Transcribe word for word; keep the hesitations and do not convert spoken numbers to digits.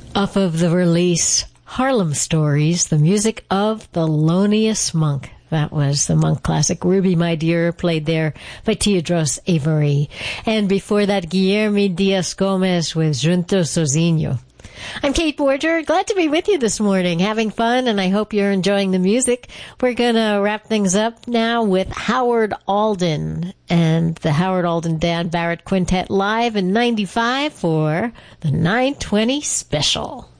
Off of the release Harlem Stories, the music of Thelonious Monk. That was the Monk classic, Ruby My Dear, played there by Teodros Avery. And before that, Guilherme Dias-Gomes with Junto Sozinho. I'm Kate Borger, glad to be with you this morning, having fun, and I hope you're enjoying the music. We're going to wrap things up now with Howard Alden and the Howard Alden Dan Barrett Quintet live in ninety-five for the nine twenty special.